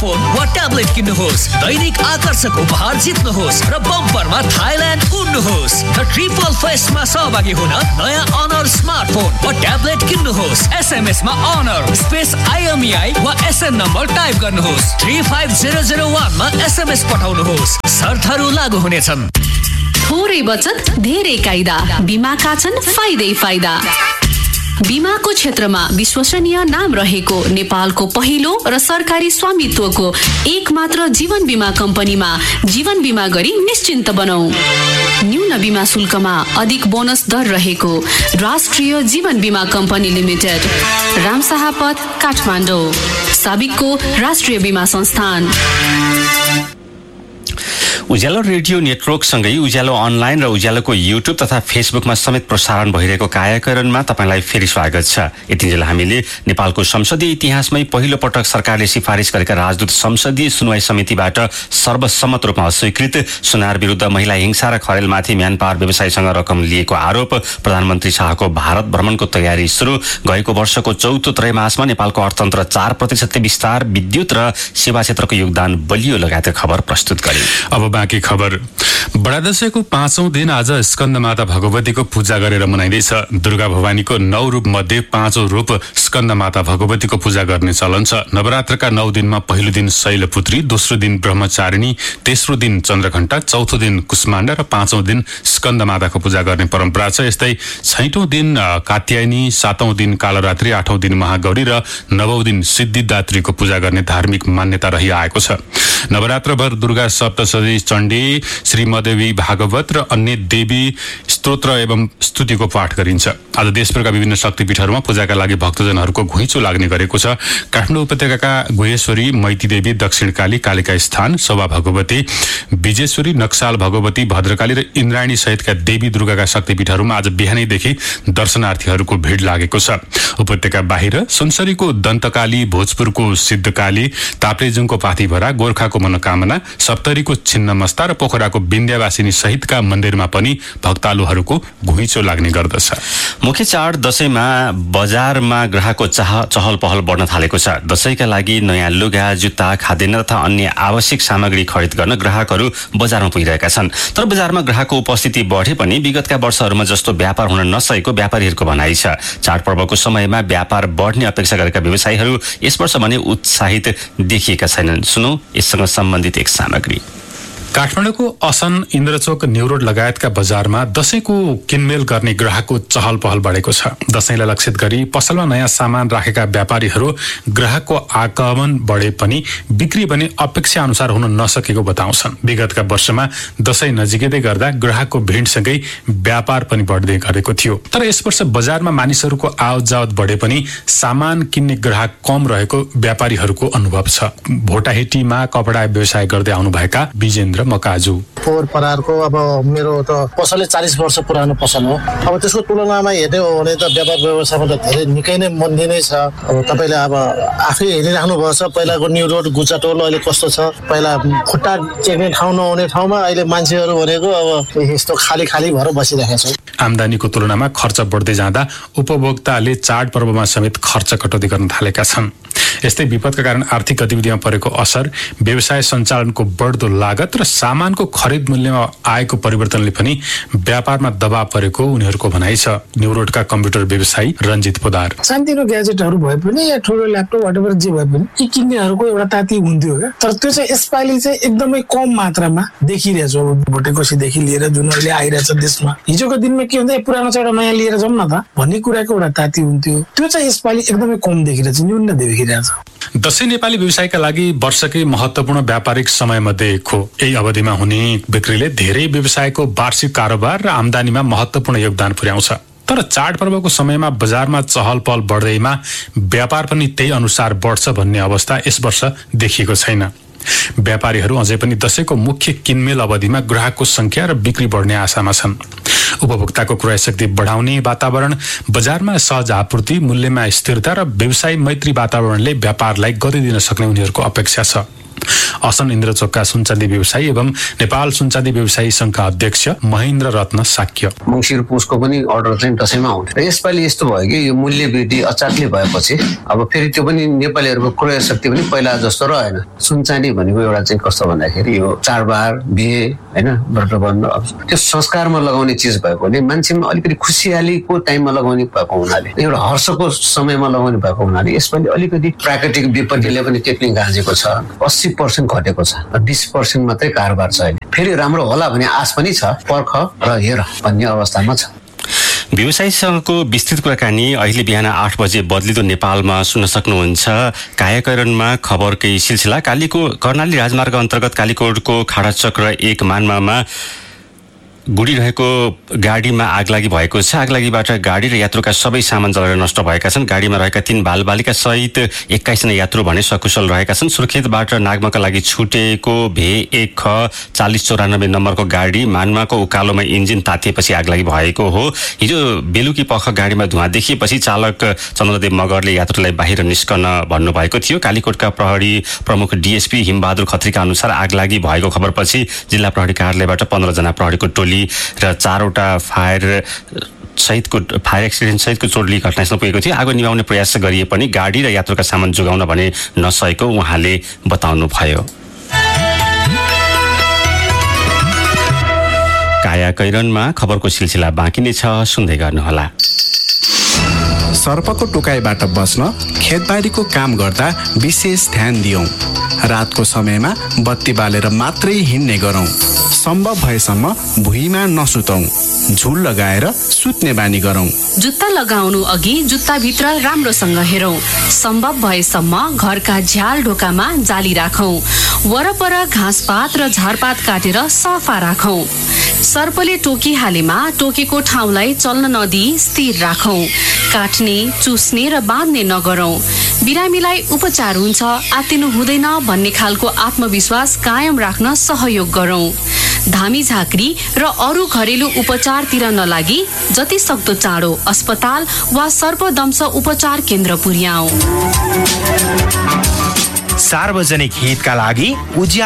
Smartphone वा tablet किन्नुहोस्, दैनिक आकर्षक उपहार जित्नुहोस् र बम्परमा थाइल्यान्ड उड्नुहोस्। द ट्रिपल फेस्टमा सहभागी हुन नयाँ अनर स्मार्टफोन वा ट्याब्लेट किन्नुहोस्। एसएमएसमा अनर स्पेस IMEI वा SN नम्बर टाइप गर्नुहोस्। 35001 मा SMS पठाउनुहोस्। शर्तहरू लागू हुनेछन्। थोरै बचत धेरै कायदा, बीमाका छन् फाइदै फाइदा। बीमाको क्षेत्रमा विश्वसनीय नाम रहेको नेपालको पहिलो र सरकारी स्वामित्वको एकमात्र जीवन बीमा कम्पनीमा जीवन बीमा गरी निश्चिन्त बनौं। न्यून बीमा शुल्कमा अधिक बोनस दर रहेको राष्ट्रिय जीवन बीमा कम्पनी लिमिटेड, रामशाहपथ, काठमाडौँ। साबिकको राष्ट्रिय बीमा संस्थान। उज्यालो रेडियो नेटवर्कसँगै उज्यालो अनलाइन र उज्यालोको युट्युब तथा फेसबुकमा समेत प्रसारण भइरहेको कायाकरणमा तपाईँलाई फेरि स्वागत छ। यतिन्जेल हामीले नेपालको संसदीय इतिहासमै पहिलो पटक सरकारले सिफारिस गरेका राजदूत संसदीय सुनवाई समितिबाट सर्वसम्मत रूपमा अस्वीकृत, सुनार विरुद्ध महिला हिंसा र खरेलमाथि म्यान पावर व्यवसायीसँग रकम लिएको आरोप, प्रधानमन्त्री शाहको भारत भ्रमणको तयारी सुरु, गएको वर्षको चौथो त्रैमासमा नेपालको अर्थतन्त्र 4% विस्तार, विद्युत र सेवा क्षेत्रको योगदान बलियो लगायतका खबर प्रस्तुत गरे। अब बाँकी खबर। बडा दशैंको 5औं दिन आज स्कन्दमाता भगवतीको पूजा गरेर मनाइँदैछ। दुर्गा भवानीको 9 रूप मध्ये 5औं रूप स्कन्दमाता भगवतीको पूजा गर्ने चलन छ। नवरात्रका 9 दिनमा पहिलो दिन शैलपुत्री, दोस्रो दिन ब्रह्मचारिणी, तेस्रो दिन चन्द्रघण्टा, चौथो दिन कुष्माण्डा र 5औं दिन स्कन्दमाताको पूजा गर्ने परम्परा छ। यस्तै 6औं दिन कात्यायनी, 7औं दिन कालरात्रि, 8औं दिन महागौरी र 9औं दिन सिद्धिदात्रीको पूजा गर्ने धार्मिक मान्यता रहिआएको छ। नवरात्रभर दुर्गा सप्तशती, चण्डी, श्रीमदेवी भागवत र अन्य देवी स्तोत्र एवं स्तुतिको पाठ गरिन्छ। आज देशभरका विभिन्न शक्तिपीठहरूमा पूजाका लागि भक्तजनहरूको घुइँचो लाग्ने गरेको छ। काठमाडौँ उपत्यकाका गुहेश्वरी, मैतीदेवी, दक्षिणकाली, कालिका स्थान, शोभा भगवती, विजेश्वरी, नक्साल भगवती, भद्रकाली र इन्द्रायणी सहितका देवी दुर्गाका शक्तिपीठहरूमा आज बिहानैदेखि दर्शनार्थीहरूको भिड लागेको छ। उपत्यका बाहिर सुनसरीको दन्तकाली, भोजपुरको सिद्धकाली, ताप्लेजुङको पाथीभरा, गोर्खाको मनोकामना, सप्तरीको छिन्नमस्ता र पोखराको विन्ध्यावासिनी सहितका मन्दिरमा पनि भक्तालुहरूको घुइँचो लाग्ने गर्दछ। मुख्य चाड दशैंमा बजारमा ग्राहकको चहल पहल बढ्न थालेको छ। दशैंका लागि नयाँ लुगा, जुत्ता, खाद्यान्न तथा अन्य आवश्यक सामग्री खरिद गर्न ग्राहकहरू बजारमा पुगिरहेका छन्। तर बजारमा ग्राहकको उपस्थिति बढे पनि विगतका वर्षहरूमा जस्तो व्यापार हुन नसकेको व्यापारीहरूको भनाइ छ। चाडपर्वको समयमा व्यापार बढ्ने अपेक्षा गरेका व्यवसायीहरू यस वर्ष भने उत्साहित देखिएका छैनन्। सुनौ यससँग सम्बन्धित एक सामग्री। काठमाडौँको असन, इन्द्रचोक, न्युरोड लगायतका बजारमा दशैंको किनमेल गर्ने ग्राहकको चहल पहल बढेको छ। दशैंलाई लक्षित गरी पसलमा नयाँ सामान राखेका व्यापारीहरू ग्राहकको आगमन बढे पनि बिक्री भने अपेक्षा अनुसार हुन नसकेको बताउँछन्। विगतका वर्षमा दशैं नजिकै गर्दा ग्राहकको भिडसँगै व्यापार पनि बढ्दै गरेको थियो। तर यस वर्ष बजारमा मानिसहरूको आवत जावत बढे पनि सामान किन्ने ग्राहक कम रहेको व्यापारीहरूको अनुभव छ। भोटाहेटीमा कपडा व्यवसाय गर्दै आउनुभएका विजेन्द्र मकाजु। फोहोर परारको अब मेरो त पसलले 40 वर्ष पुरानो पसल हो। अब त्यसको तुलनामा हेर्ने हो भने त व्यापार व्यवसायमा त धेरै निकै नै मन्दी नै छ। अब तपाईँले अब आफै हेरिराख्नु भएको छ पहिलाको न्यू रोड गुच्चाटोल अहिले कस्तो छ। पहिला खुट्टा टेक्ने ठाउँ नहुने ठाउँमा अहिले मान्छेहरू भनेको अब यस्तो खाली खाली भएर बसिरहेको छ। आम्दानीको तुलनामा खर्च बढ्दै जाँदा उपभोक्ताले चाडपर्वमा समेत खर्च कटौती गर्न थालेका छन्। यस्तै विपदका कारण आर्थिक गतिविधिमा परेको असर, व्यवसाय सञ्चालनको बढ्दो लागत र सामानको खरिद मूल्यमा आएको परिवर्तनले पनि व्यापारमा दबाव परेको उनीहरूको भनाइ छ। न्युरोडका कम्प्युटर व्यवसायी रञ्जित पोदार। सानोतिनो ग्याजेटहरू भए पनि या ठुलो ल्यापटप वाटेभर जे भए पनि यी किन्नेहरूको एउटा ताती हुन्थ्यो क्या। तर त्यो चाहिँ यसपालि चाहिँ एकदमै कम मात्रामा देखिरहेछ। भोटेकोसीदेखि लिएर जुन अहिले आइरहेछ देशमा, हिजोको दिनमा के हुन्छ पुरानो चाहिँ एउटा नयाँ लिएर जाउँ न त भन्ने कुराको एउटा ताती हुन्थ्यो। त्यो चाहिँ यसपालि एकदमै कम देखिरहेछ, न्यून देखिरहेछ। दशैं नेपाली व्यवसायका लागि वर्षकै महत्वपूर्ण व्यापारिक समयमध्ये एक हो। यही अवधिमा हुने बिक्रीले धेरै व्यवसायको वार्षिक कारोबार र आम्दानीमा महत्वपूर्ण योगदान पुर्याउँछ। तर चाडपर्वको समयमा बजारमा चहल पहल बढ्दैमा व्यापार पनि त्यही अनुसार बढ्छ भन्ने अवस्था यस वर्ष देखिएको छैन। व्यापारीहरू अझै पनि दशैंको मुख्य किनमेल अवधिमा ग्राहकको संख्या र बिक्री बढ्ने आशामा छन्। उपभोक्ताको क्रय शक्ति बढाउने वातावरण, बजारमा सहज आपूर्ति, मूल्यमा स्थिरता र व्यवसाय मैत्री वातावरणले व्यापारलाई गति दिन सक्ने उनीहरूको अपेक्षा छ। असन इन्द्रचोकका सुनचाँदी व्यवसायी एवं नेपाल सुनचाँदी व्यवसायी संघका अध्यक्ष महेन्द्र रत्न साक्य। मङ्सिर पुसको पनि अर्डर चाहिँ दशैंमा आउँथ्यो र यसपालि यस्तो भयो कि यो मूल्य वृद्धि अचानक भएपछि अब फेरि त्यो पनि नेपालीहरूको क्रय शक्ति पनि पहिला जस्तो रहेन। सुनचाँदी भनेको एउटा चाहिँ कस्तो भन्दाखेरि यो चाडबाड बिहे हैन व्रतबन्ध त्यो संस्कारमा लगाउने चिज भएकोले मान्छेमा अलिकति खुसियालीको टाइममा लगाउने भएको हुनाले एउटा हर्षको समयमा लगाउने भएको हुनाले यसपालि अलिकति प्राकृतिक विपत्तिले पनि त्यति गाँजेको छ। 80% घटेको छ, 20% मात्रै कारोबार छ। अहिले फेरि राम्रो होला भन्ने आश पनि छ, पर्ख र हेर भन्ने अवस्थामा छ। व्यवसायीसँगको विस्तृत कुराकानी अहिले बिहान 8 बजे बदलिदो नेपालमा सुन्न सक्नुहुन्छ। कायाकरणमा खबरकै सिलसिला। कर्णाली राजमार्ग अन्तर्गत कालीकोटको खाडाचक्र 1 मान्मामा गुडिरहेको गाडीमा आगलागी भएको छ। आगलागीबाट गाडी र यात्रुका सबै सामान जलेर नष्ट भएका छन्। गाडीमा रहेका 3 बालबालिका सहित 21 जना यात्रु भने सकुशल रहेका छन्। सुर्खेतबाट नागमाका लागि छुटेको भे1 ख 4094 नम्बरको गाडी मान्माको उकालोमा इन्जिन तातिएपछि आगलागी भएको हो। हिजो बेलुकी पख गाडीमा धुवा देखिएपछि चालक चन्द्रदेव मगरले यात्रुलाई बाहिर निस्कन भन्नुभएको थियो। कालीकोटका प्रहरी प्रमुख डीएसपी हिमबहादुर खत्रीका अनुसार आगलागी भएको खबरपछि जिल्ला प्रहरी कार्यालयबाट 15 जना प्रहरीको टोली र 4वटा फायर एक्सिडेन्ट सहितको टोली घटनास्थलमा पुगेको थियो। आगो निभाउने प्रयास गरिए पनि गाडी र यात्रुका सामान जोगाउन भने नसकेको उहाँले बताउनुभयो। कायाकैरनमा खबरको सिलसिला बाँकी नै छ, सुन्दै गर्नुहोला। सर्पको टोकाइबाट बस्न खेतबारीको काम गर्दा विशेष ध्यान दियौं। रातको समयमा बत्ती बालेर मात्रै हिँड्ने गरौं। सम्भव भएसम्म भुइँमा नसुतौं। झुल लगाएर सुत्ने बानी गरौं। जुत्ता लगाउनु अघि जुत्ताभित्र राम्रोसँग हेरौं। सम्भव भएसम्म घरका झ्याल ढोकामा जाली राखौं। वरपर घाँसपात र झारपात काटेर सफा राखौं। सर्पले टोकिहालेमा टोकेको ठाउँलाई चल्न नदिई स्थिर राखौं। काट्ने, चुस्ने र बाँध्ने नगरौं। बिरामीलाई उपचार हुन्छ, आत्तिनु हुँदैन भन्ने खालको आत्मविश्वास कायम राख्न सहयोग गरौं। धामी झाँक्री र अरू घरेलु उपचारतिर नलागी जति सक्दो चाँडो अस्पताल वा सर्पदंश उपचार केन्द्र पुर्याऊ। सार्वजनिक हितका लागि